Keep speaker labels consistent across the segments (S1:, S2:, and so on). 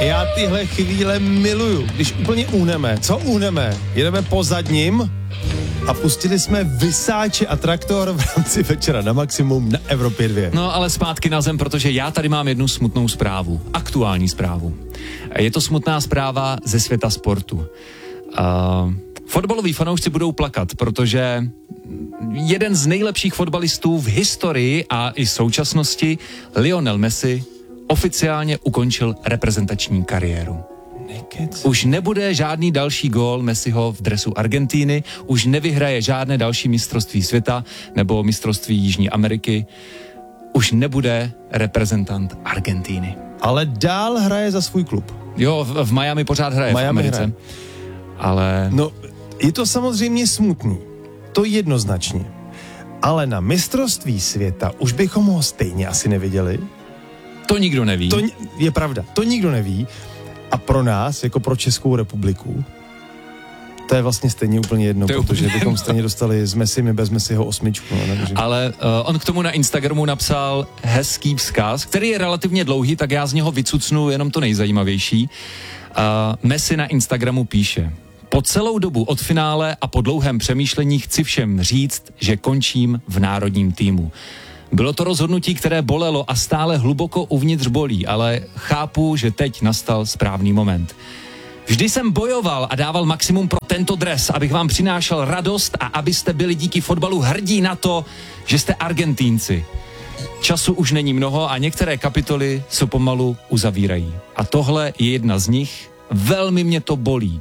S1: Já tyhle chvíle miluju, když úplně uhneme. Co uhneme? Jedeme po zadním a pustili jsme Vysáče a Traktor v rámci Večera na maximum na Evropě 2.
S2: No ale zpátky na zem, protože já tady mám jednu smutnou zprávu. Aktuální zprávu. Je to smutná zpráva ze světa sportu. Fotbaloví fanoušci budou plakat, protože jeden z nejlepších fotbalistů v historii a i současnosti, Lionel Messi, oficiálně ukončil reprezentační kariéru. Už nebude žádný další gól Messiho v dresu Argentíny, už nevyhraje žádné další mistrovství světa nebo mistrovství Jižní Ameriky, už nebude reprezentant Argentíny.
S1: Ale dál hraje za svůj klub.
S2: Jo, v Miami pořád hraje, v Americe. Hraje. Ale...
S1: No, je to samozřejmě smutný, to jednoznačně. Ale na mistrovství světa už bychom ho stejně asi neviděli.
S2: To nikdo neví.
S1: To je pravda, to nikdo neví. A pro nás, jako pro Českou republiku, to je vlastně stejně úplně jedno, protože bychom stejně dostali s Messim i bez Messiho 8.
S2: Ale on k tomu na Instagramu napsal hezký vzkaz, který je relativně dlouhý, tak já z něho vycucnu jenom to nejzajímavější. Messi na Instagramu píše: po celou dobu od finále a po dlouhém přemýšlení chci všem říct, že končím v národním týmu. Bylo to rozhodnutí, které bolelo a stále hluboko uvnitř bolí, ale chápu, že teď nastal správný moment. Vždy jsem bojoval a dával maximum pro tento dres, abych vám přinášel radost a abyste byli díky fotbalu hrdí na to, že jste Argentínci. Času už není mnoho a některé kapitoly se pomalu uzavírají. A tohle je jedna z nich. Velmi mě to bolí.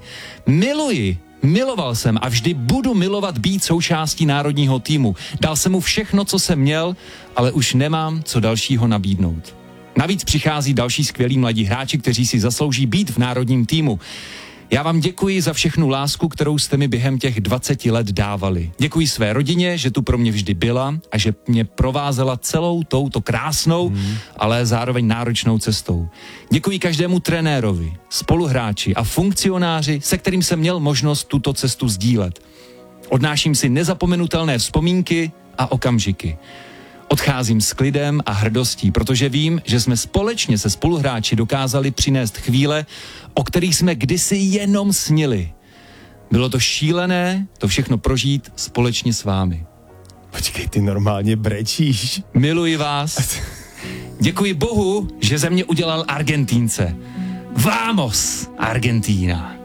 S2: Miloval jsem a vždy budu milovat být součástí národního týmu. Dal jsem mu všechno, co jsem měl, ale už nemám co dalšího nabídnout. Navíc přichází další skvělí mladí hráči, kteří si zaslouží být v národním týmu. Já vám děkuji za všechnu lásku, kterou jste mi během těch 20 let dávali. Děkuji své rodině, že tu pro mě vždy byla a že mě provázela celou touto krásnou, ale zároveň náročnou cestou. Děkuji každému trenérovi, spoluhráči a funkcionáři, se kterým jsem měl možnost tuto cestu sdílet. Odnáším si nezapomenutelné vzpomínky a okamžiky. Odcházím s klidem a hrdostí, protože vím, že jsme společně se spoluhráči dokázali přinést chvíle, o kterých jsme kdysi jenom snili. Bylo to šílené to všechno prožít společně s vámi.
S1: Počkej, ty normálně brečíš.
S2: Miluji vás. Děkuji Bohu, že ze mě udělal Argentínce. Vamos, Argentína.